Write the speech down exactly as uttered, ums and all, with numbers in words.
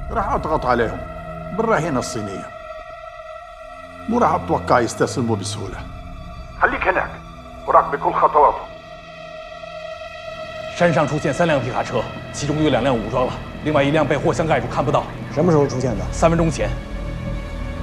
راح أضغط عليهم بالرهينة الصينية. مو راح أتوقع يستسلموا بسهولة. خليك هناك وراقب كل خطواته. 山上出现三辆皮卡车，其中有两辆武装了，另外一辆被货箱盖住，看不到。 什么时候出现的？ 三分钟前。